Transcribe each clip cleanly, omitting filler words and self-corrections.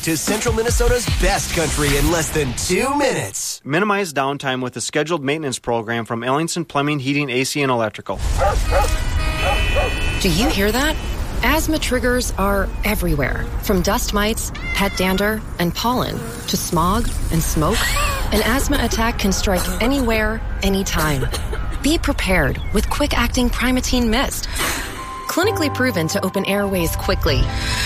to Central Minnesota's best country in less than 2 minutes. Minimize downtime with a scheduled maintenance program from Ellingson Plumbing, Heating, AC, and Electrical. Do you hear that? Asthma triggers are everywhere, from dust mites, pet dander, and pollen, to smog and smoke. An asthma attack can strike anywhere, anytime. Be prepared with quick-acting Primatene Mist. Clinically proven to open airways quickly.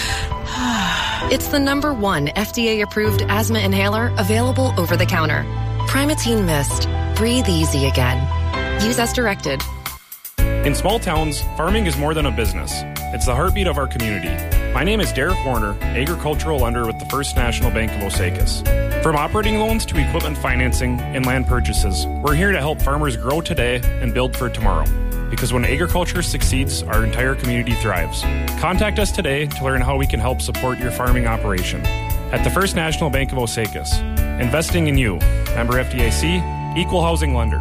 It's the #1 FDA-approved asthma inhaler available over the counter. Primatene Mist. Breathe easy again. Use as directed. In small towns, farming is more than a business. It's the heartbeat of our community. My name is Derek Warner, agricultural lender with the First National Bank of Osakis. From operating loans to equipment financing and land purchases, we're here to help farmers grow today and build for tomorrow. Because when agriculture succeeds, our entire community thrives. Contact us today to learn how we can help support your farming operation. At the First National Bank of Osakis, investing in you. Member FDIC, equal housing lender.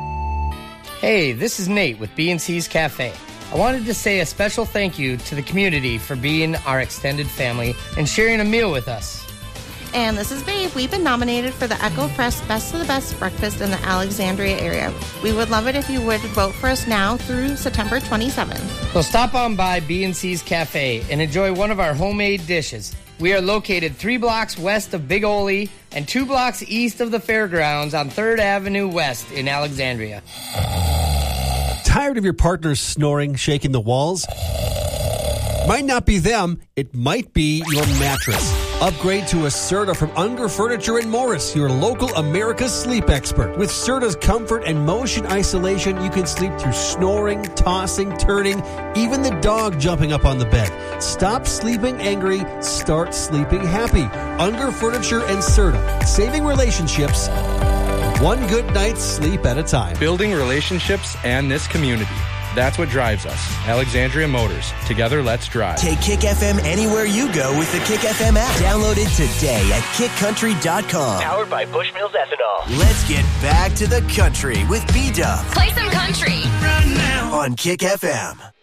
Hey, this is Nate with B&C's Cafe. I wanted to say a special thank you to the community for being our extended family and sharing a meal with us. And this is Babe. We've been nominated for the Echo Press Best of the Best Breakfast in the Alexandria area. We would love it if you would vote for us now through September 27th. So stop on by B&C's Cafe and enjoy one of our homemade dishes. We are located 3 blocks west of Big Ole and 2 blocks east of the fairgrounds on 3rd Avenue West in Alexandria. Tired of your partner snoring, shaking the walls? Might not be them, it might be your mattress. Upgrade to a Serta from Unger Furniture in Morris, your local America's sleep expert. With Serta's comfort and motion isolation, you can sleep through snoring, tossing, turning, even the dog jumping up on the bed. Stop sleeping angry, start sleeping happy. Unger Furniture and Serta, saving relationships one good night's sleep at a time. Building relationships and this community. That's what drives us. Alexandria Motors. Together, let's drive. Take Kick FM anywhere you go with the Kick FM app. Download it today at kickcountry.com. Powered by Bushmills Ethanol. Let's get back to the country with B-Dub. Play some country right now on Kick FM.